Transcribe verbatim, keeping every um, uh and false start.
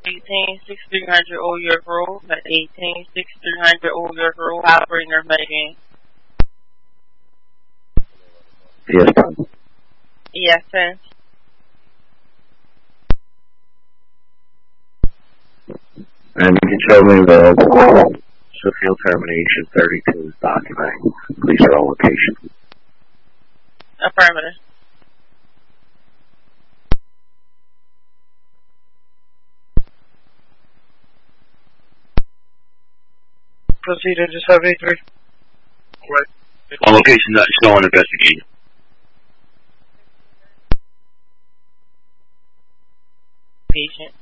eighteen sixty-three hundred Old York Road. That's eighteen sixty-three hundred Old York Road. Operator Megan. Yes, ten. Yes, ten. And you can show me the Sheffield Termination thirty-two document. Please roll location. Affirmative. Proceed to seventy-three. Right. On location, not showing investigating. Patient.